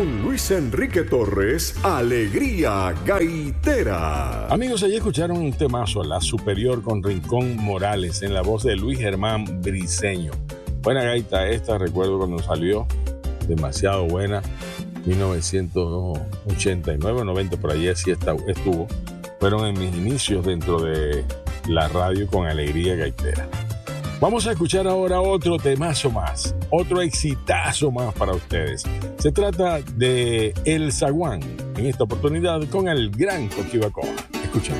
con Luis Enrique Torres, Alegría Gaitera. Amigos, allí escucharon un temazo, La Superior con Rincón Morales, en la voz de Luis Germán Briceño. Buena gaita esta, recuerdo cuando salió, demasiado buena, 1989 o 90, por allí así estuvo. Fueron en mis inicios dentro de la radio con Alegría Gaitera. Vamos a escuchar ahora otro temazo más, otro exitazo más para ustedes. Se trata de El Zaguán, en esta oportunidad con el gran Coquibacoa. Escuchen.